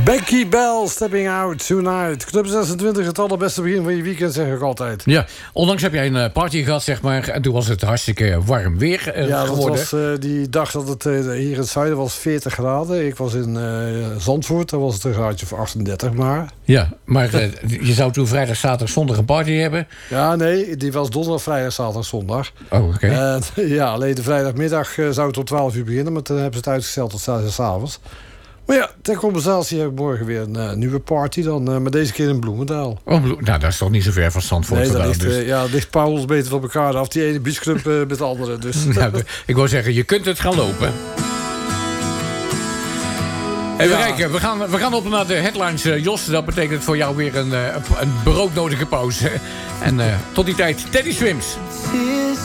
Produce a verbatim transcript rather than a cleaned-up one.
Becky Bell, Stepping Out Tonight. Club zesentwintig, het allerbeste begin van je weekend, zeg ik altijd. Ja, onlangs heb jij een party gehad, zeg maar. En toen was het hartstikke warm weer uh, ja, geworden. Dat was uh, die dag dat het uh, hier in het zuiden was veertig graden. Ik was in uh, Zandvoort, daar was het een graadje of achtendertig maar. Ja, maar uh, je zou toen vrijdag, zaterdag, zondag een party hebben? Ja, nee, die was donderdag, vrijdag, zaterdag, zondag. Oh, oké. Okay. Uh, ja, alleen de vrijdagmiddag uh, zou het tot twaalf uur beginnen, maar toen hebben ze het uitgesteld tot zes uur 's avonds. Maar ja, ter compensatie heb ik morgen weer een uh, nieuwe party dan. Uh, maar deze keer in Bloemendaal. Oh, Blo- nou, dat is toch niet zo ver van Zandvoort nee, vandaan. Ligt, dus. uh, ja, ligt paar honderd meter van elkaar af. Die ene beachclub uh, met de andere. Dus. Nou, de, ik wou zeggen, je kunt het gaan lopen. Even ja. kijken, we gaan, we gaan op naar de headlines. Uh, Jos, dat betekent voor jou weer een, uh, een broodnodige pauze. En uh, tot die tijd, Teddy Swims.